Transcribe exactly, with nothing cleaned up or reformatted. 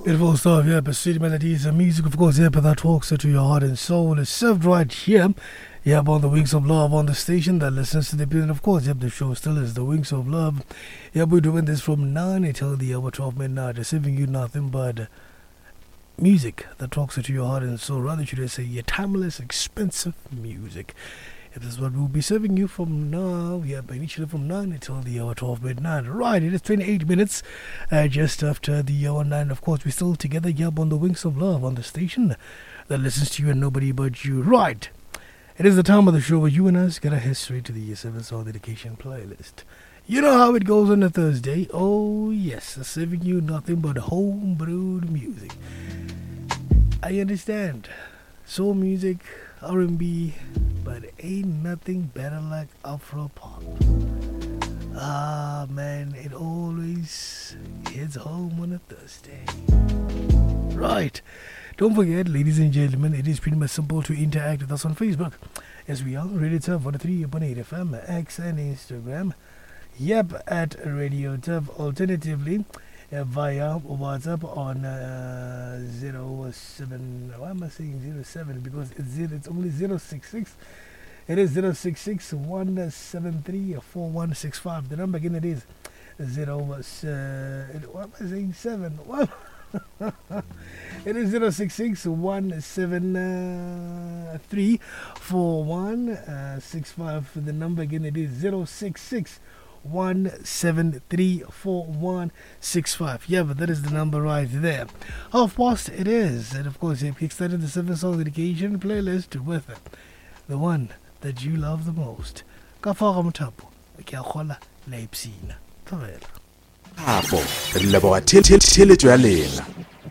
Beautiful stuff, yeah, but sweet melodies and music, of course, yeah, but that talks to your heart and soul is served right here. Yeah, on the Wings of Love on the station that listens to the beat. And of course, yep, the show still is the Wings of Love. Yeah, we're doing this from nine until the hour twelve midnight, just serving you nothing but music that talks to your heart and soul. Rather, should I say, yeah, timeless, expensive music. Yeah, this is what we'll be serving you from now. Yeah, but initially from nine until the hour twelve midnight. Right, it is twenty-eight minutes uh, just after the hour nine. Of course, we're still together, yeah, on the Wings of Love on the station that listens to you and nobody but you. Right. It is the time of the show where you and us get a history to the seven Soul Dedication playlist. You know how it goes on a Thursday. Oh, yes, serving you nothing but home-brewed music. I understand. Soul music, R and B, but ain't nothing better like Afro-pop. Ah, man, it always hits home on a Thursday. Right. Don't forget, ladies and gentlemen, it is pretty much simple to interact with us on Facebook. As we are, Radio Tuff forty-three point eight F M, X and Instagram. Yep, at Radio Tuff. Alternatively, uh, via WhatsApp on uh, zero seven. Why am I saying zero seven? Because it's, zero, it's only zero six six. It is zero six six one seven three four one six five. The number again, it is zero. Uh, why am I saying seven? What? It is zero six six one seven three four one six five. For the number again, it is zero six six one seven three four one six five. Yeah, but that is the number right there. Half past it is, and of course, you have kickstarted the seven Soul Dedication playlist with the one that you love the most. Kafaga Mutapo, Kiakola Leipzig. Tavela. Hapo, re leboga theletšo ya lena.